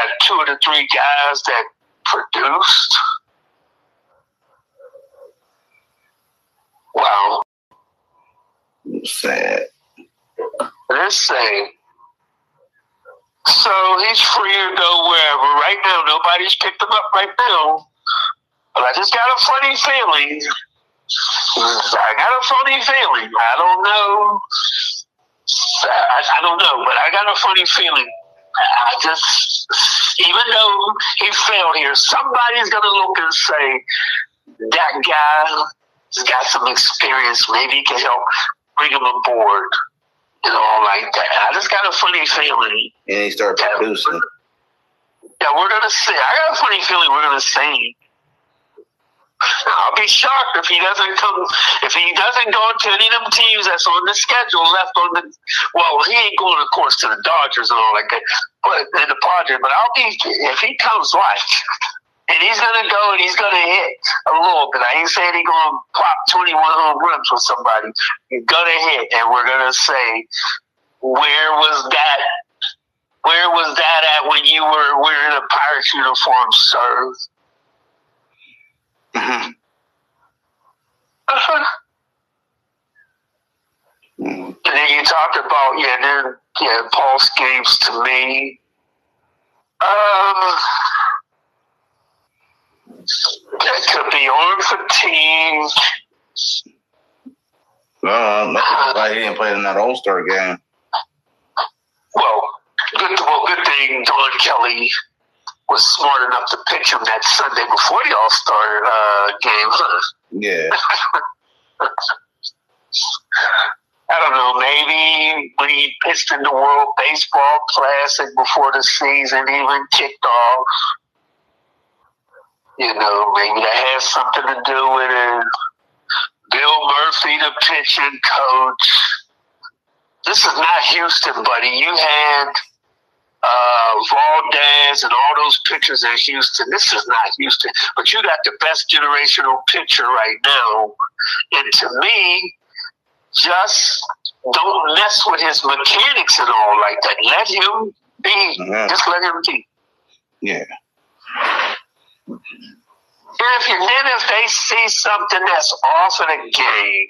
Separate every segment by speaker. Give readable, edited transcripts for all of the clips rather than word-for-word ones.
Speaker 1: got 2 of the 3 guys that produced. Wow.
Speaker 2: Sad.
Speaker 1: Let's say. So he's free to go wherever. Right now, nobody's picked him up right now. But I just got a funny feeling. I don't know. I don't know, but I got a funny feeling. I just, even though he failed here, somebody's going to look and say, that guy's got some experience. Maybe he can help bring him aboard and all like that. I just got a funny feeling.
Speaker 2: And he started producing.
Speaker 1: Yeah, we're going to see. I got a funny feeling we're going to see. I'll be shocked if he doesn't come. If he doesn't go to any of them teams that's on the schedule left on the. Well, he ain't going, of course, to the Dodgers and all like that, but and the Padres. But I'll be if he comes right, and he's gonna go and he's gonna hit a little bit. I ain't saying he's gonna pop 21 home runs with somebody. He's gonna hit, and we're gonna say, where was that? Where was that at when you were wearing a Pirates uniform, sir?
Speaker 2: Mm-hmm.
Speaker 1: And then you talked about, Paul Skeens to me. That could be arm fatigue.
Speaker 2: Why he didn't play in that All-Star game?
Speaker 1: Well, good thing Don Kelly was smart enough to pitch him that Sunday before the All-Star game, huh?
Speaker 2: Yeah.
Speaker 1: I don't know, maybe when he pitched in the World Baseball Classic before the season even kicked off, maybe that has something to do with it. Bill Murphy, the pitching coach. This is not Houston, buddy. You had Valdez and all those pitchers in Houston. This is not Houston. But you got the best generational pitcher right now. And to me, just don't mess with his mechanics and all like that. Let him be.
Speaker 2: Mm-hmm.
Speaker 1: Just let him be.
Speaker 2: Yeah.
Speaker 1: And if they see something that's off in a game,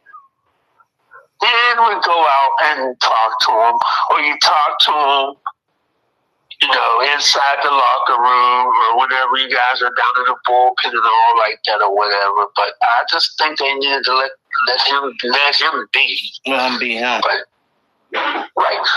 Speaker 1: then we go out and talk to him. Or you talk to him, inside the locker room or whenever you guys are down in the bullpen and all like that or whatever. But I just think they needed to let him be.
Speaker 2: Let him be him.
Speaker 1: But, right.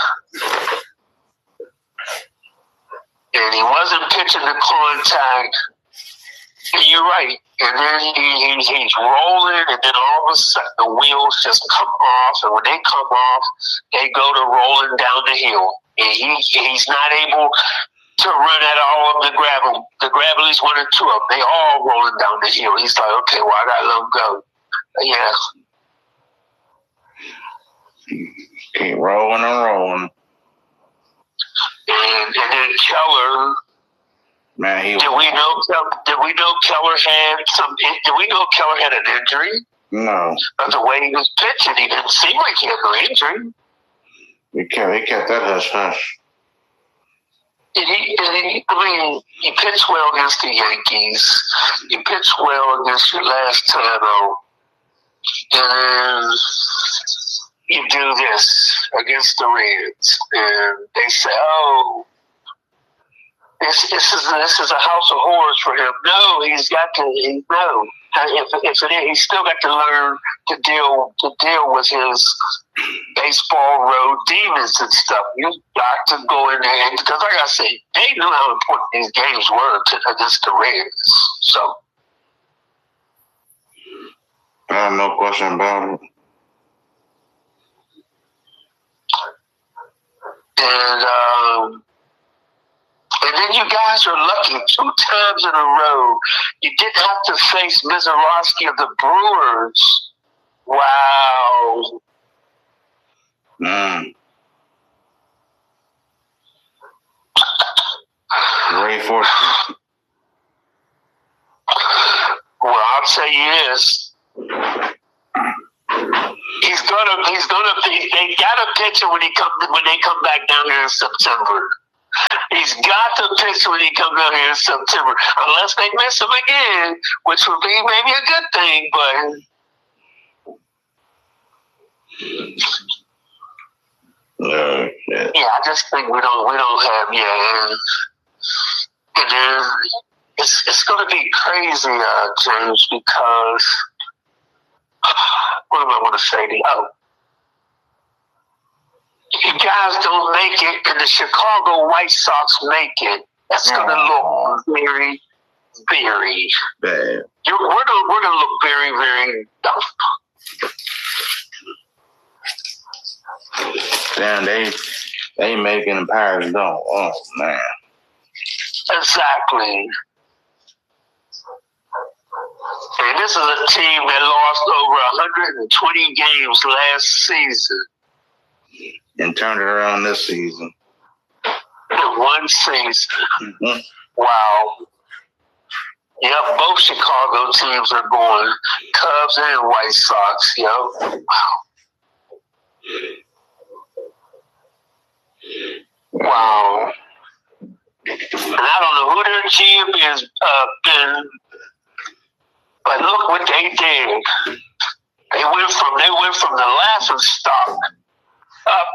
Speaker 1: And he wasn't pitching the contact. You're right. And then he's rolling, and then all of a sudden the wheels just come off. And when they come off, they go to rolling down the hill. And he's not able to run at all of the gravel. The gravel, he's 1 or 2 of them. They all rolling down the hill. He's like, okay, well, I got to let him go. Yeah.
Speaker 2: Keep rolling and rolling.
Speaker 1: And then Keller.
Speaker 2: Man,
Speaker 1: Did we know Keller had an injury?
Speaker 2: No.
Speaker 1: But the way he was pitching, he didn't seem like he had no injury.
Speaker 2: He kept that hush-hush.
Speaker 1: He pitched well against the Yankees. He pitched well against you last time out. And then you do this against the Reds. And they say, this is a house of horrors for him. No, he's still got to learn to deal with his baseball road demons and stuff. You got to go in there because, like I said, they knew how important these games were against the Reds. So,
Speaker 2: I have no question about it.
Speaker 1: And then you guys are lucky 2 times in a row. You didn't have to face Mizorowski of the Brewers. Wow.
Speaker 2: Great fortune.
Speaker 1: Well, I'll tell you this. They got a pitcher when they come back down here in September. He's He's got to pitch when he comes out here in September, unless they miss him again, which would be maybe a good thing. But yeah, I just think we don't have and then it's going to be crazy, James, because what am I going to say to you? Oh, if you guys don't make it and the Chicago White Sox make it, that's going to look very, very
Speaker 2: bad.
Speaker 1: We're going to look very, very dumb.
Speaker 2: Damn, they making the Pirates don't. Oh man.
Speaker 1: Exactly. And this is a team that lost over 120 games last season.
Speaker 2: And turned it around this season.
Speaker 1: In one season.
Speaker 2: Mm-hmm.
Speaker 1: Wow. Yep, both Chicago teams are going. Cubs and White Sox, Wow. Wow. And I don't know who their GM has been, but look what they did. They went from the laughing stock up.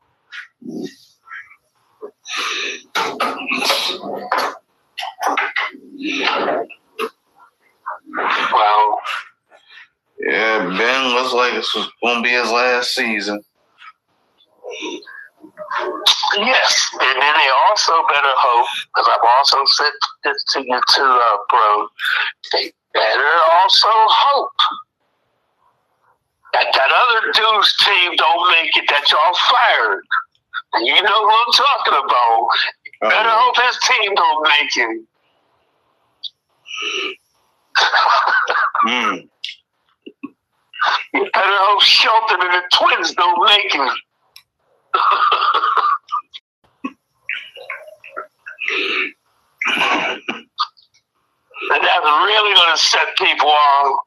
Speaker 1: Wow.
Speaker 2: Yeah, Ben looks like this was gonna be his last season.
Speaker 1: Yes, and then they also better hope, because I've also said this to you too, bro, they better also hope that other dude's team don't make it, that y'all fired. And you know who I'm talking about. You better hope his team don't make it. You better hope Shelton and the Twins don't make it. And that's really going to set people off.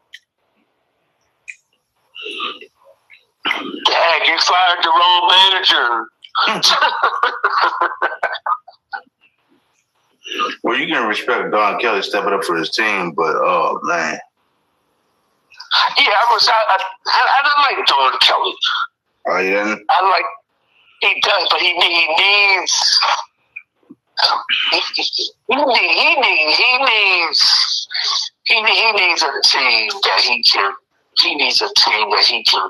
Speaker 1: Dad, you fired the wrong manager.
Speaker 2: Well, you can respect Don Kelly stepping up for his team, but oh man.
Speaker 1: Yeah, I like Don Kelly.
Speaker 2: Oh, yeah?
Speaker 1: He does, but he needs. He needs a team that he can. He needs a team that he can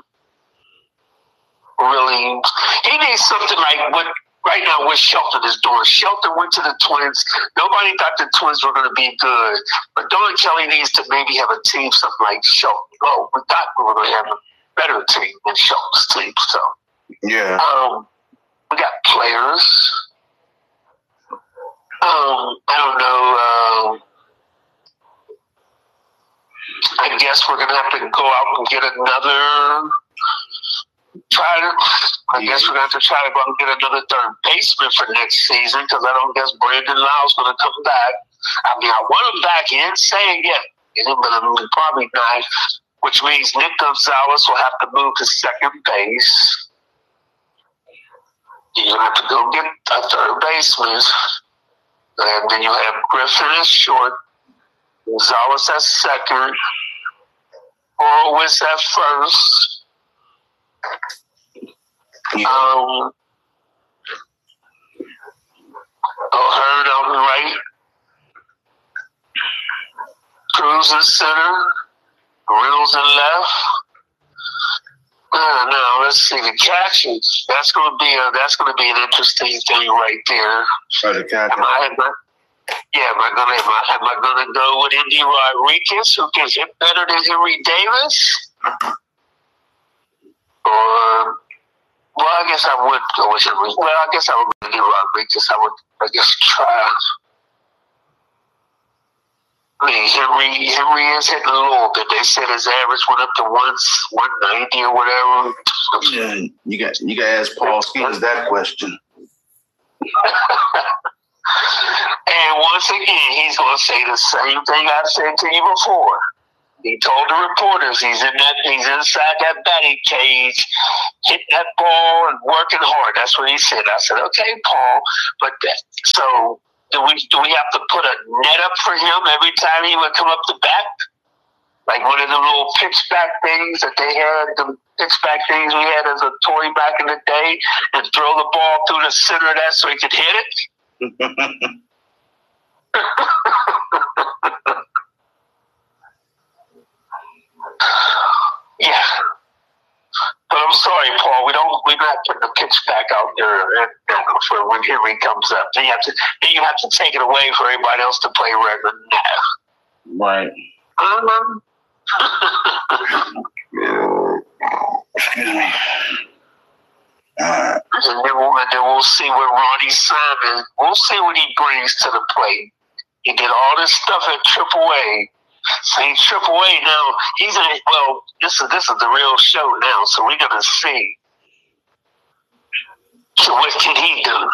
Speaker 1: really. He needs something like what right now what Shelton is doing. Shelton went to the Twins. Nobody thought the Twins were going to be good, but Don Kelly needs to maybe have a team something like Shelton. Oh, we thought we were going to have a better team than Shelton's team. So
Speaker 2: yeah,
Speaker 1: we got players. I don't know. I guess we're gonna have to go out and get another. I guess we're gonna have to try to go out and get another third baseman for next season because I don't guess Brandon Lyle's gonna come back. I mean, I want him back. He didn't say it yet, but probably not. Which means Nick Gonzalez will have to move to second base. You're gonna have to go get a third baseman. And then you have Griffin at short, Gonzalez at second, Horowitz at first. O'Hearn out in right, Cruz in center, Reynolds in left. Now let's see the catches. That's going to be an interesting thing right there.
Speaker 2: The catcher.
Speaker 1: Am I gonna go with Indy Rodriguez, who can hit better than Henry Davis? Or I guess I would go with Henry. Well, I guess I would go with Indy Rodriguez. I guess try. I mean, Henry is hitting a little bit. They said his average went up to 190 or whatever.
Speaker 2: Yeah, you got to ask Paul Skeens that question.
Speaker 1: And once again, he's going to say the same thing I said to you before. He told the reporters he's inside that batting cage, hitting that ball and working hard. That's what he said. I said, okay, Paul, but so do we have to put a net up for him every time he would come up the bat? Like one of the little pitch back things that they had, the pitch back things we had as a toy back in the day, and throw the ball through the center of that so he could hit it? Yeah. But I'm sorry, Paul. We're not putting the pitch back out there for when Henry comes up. Then you have to take it away for everybody else to play regular now.
Speaker 2: Right. Excuse me.
Speaker 1: And then we'll see what Ronnie Simon. We'll see what he brings to the plate. He did all this stuff at AAA. So he's AAA now. He's in. Well, this is the real show now. So we're gonna see. So what can he do?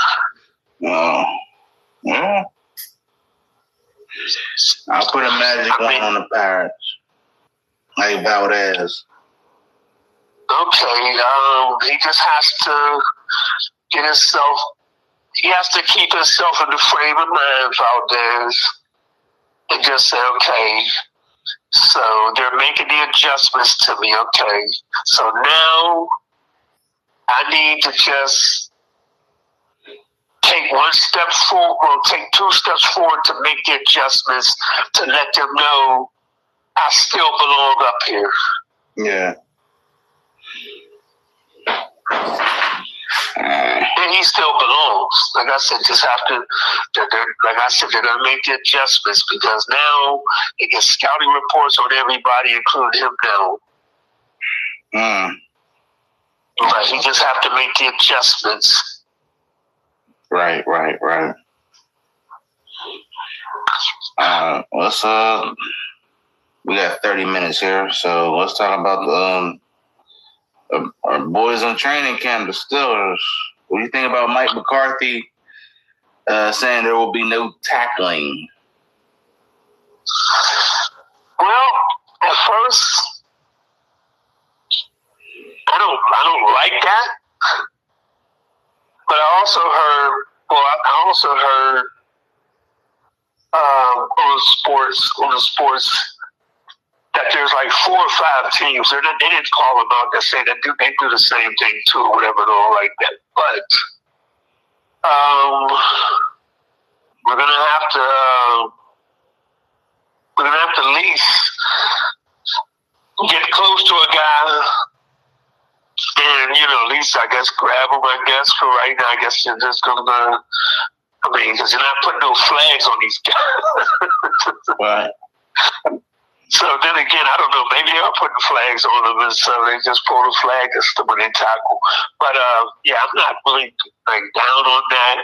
Speaker 2: Yeah. I'll put a magic on the Pirates. Like Valdez.
Speaker 1: Okay. He just has to get himself. He has to keep himself in the frame of mind, Valdez, and just say, okay. So they're making the adjustments to me. Okay. So now I need to just take one step forward, or take 2 steps forward to make the adjustments to let them know I still belong up here.
Speaker 2: Yeah.
Speaker 1: And he still belongs. Like I said, they're going to make the adjustments because now they get scouting reports on everybody, including him now. But he just have to make the adjustments.
Speaker 2: Right. We got 30 minutes here, so let's talk about our boys in training camp, the Steelers. What do you think about Mike McCarthy saying there will be no tackling?
Speaker 1: Well, at first, I don't like that, but I also heard on the sports that there's like 4 or 5 teams. They didn't call them out. They say they do the same thing too, or whatever, or like that. But we're gonna have to at least get close to a guy, and at least I guess grab him. I guess for right now, I guess you're just gonna. I mean, because you're not putting no flags on these guys.
Speaker 2: Right.
Speaker 1: So then again, I don't know. Maybe they are putting flags on them, and so they just pull the flag when they tackle. But yeah, I'm not really down on that.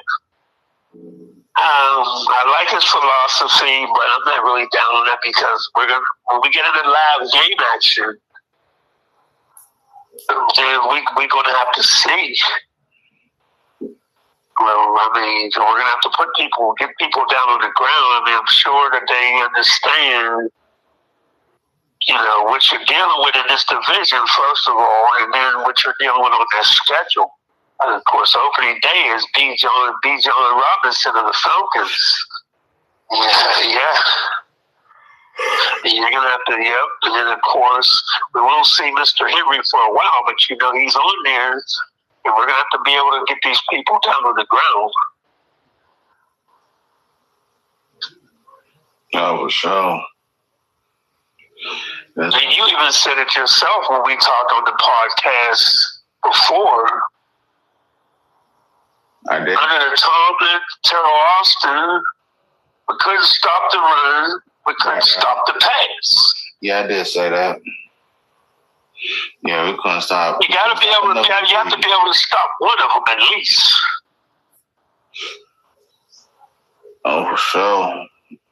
Speaker 1: I like his philosophy, but I'm not really down on that because when we get into live game action, then we're going to have to see. Well, I mean, we're going to have to get people down on the ground. I mean, I'm sure that they understand. What you're dealing with in this division, first of all, and then what you're dealing with on that schedule. And of course, opening day is Bijan Robinson of the Falcons. Yeah. You're going to have to, yep. And then, of course, we won't see Mr. Henry for a while, but he's on there, and we're going to have to be able to get these people down on the ground.
Speaker 2: Oh, for sure.
Speaker 1: And you even said it yourself when we talked on the podcast before.
Speaker 2: I did.
Speaker 1: Under the Tomlin, Terrell Austin, we couldn't stop the run. We couldn't stop the pass.
Speaker 2: Yeah, I did say that. Yeah, we couldn't stop.
Speaker 1: You got to be able to. You have to be able to stop one of them at least.
Speaker 2: Oh, for sure.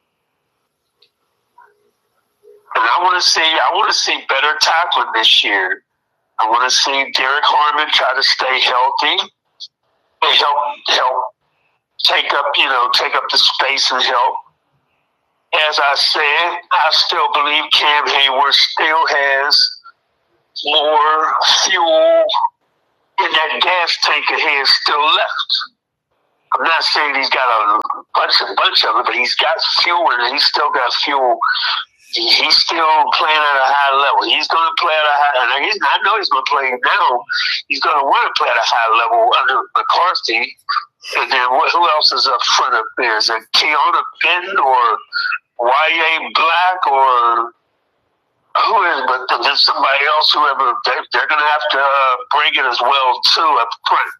Speaker 1: And I want to see better tackling this year. I want to see Derek Harmon try to stay healthy and help take up the space and help. as I said, I still believe Cam Hayward still has more fuel in that gas tank of his still left. I'm not saying he's got a bunch of it, but he's got fuel in it. He's still got fuel. He's still playing at a high level. He's going to play at a high level. I know he's going to play now. He's going to want to play at a high level under McCarthy. And then who else is up front up there? Is it Keanu Benton or Y.A. Black or who is? But then somebody else, whoever, they're going to have to bring it as well, too, up front.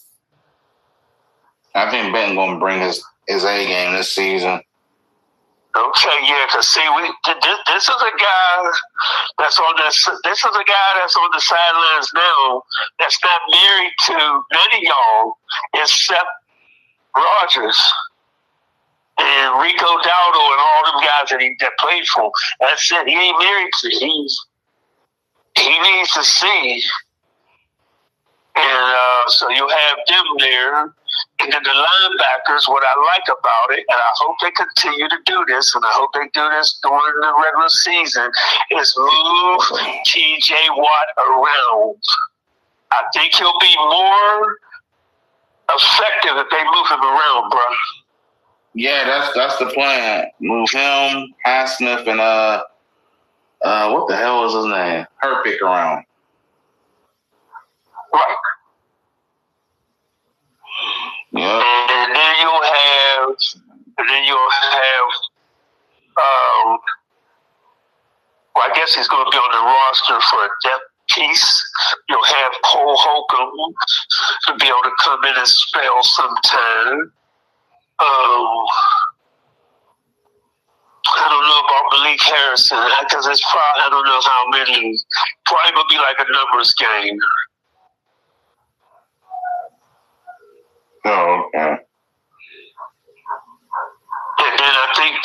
Speaker 2: I think Benton going to bring his A game this season.
Speaker 1: Okay, yeah, because see, this is a guy that's on this. This is a guy that's on the sidelines now. That's not married to none of y'all except Rodgers and Rico Dowdle and all them guys that played for him. That's it. He ain't married to. He needs to see, and so you have them there. And then the linebackers, what I like about it, and I hope they continue to do this, and I hope they do this during the regular season, is move TJ Watt around. I think he'll be more effective if they move him around, bro.
Speaker 2: Yeah, that's the plan. Move him, Highsmith, and what the hell was his name? Herpick around.
Speaker 1: Right.
Speaker 2: Yep.
Speaker 1: And then you'll have, well, I guess he's going to be on the roster for a depth piece. You'll have Cole Holcomb to be able to come in and spell sometime. I don't know about Malik Harrison because it's probably, I don't know how many. Probably going to be like a numbers game.
Speaker 2: Oh, okay.
Speaker 1: And then I think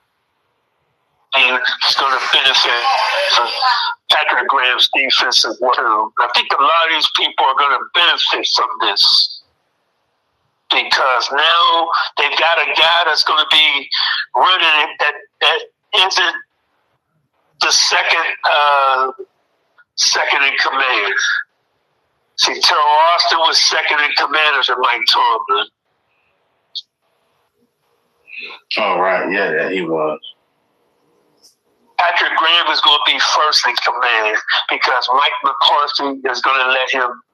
Speaker 1: it's going to benefit Patrick Graham's defense as well. I think a lot of these people are going to benefit from this because now they've got a guy that's going to be running it that isn't the second in command. See, Terrell Austin was second in command under Mike Tomlin.
Speaker 2: Oh, right. Yeah, he was.
Speaker 1: Patrick Graham is going to be first in command because Mike McCarthy is going to let him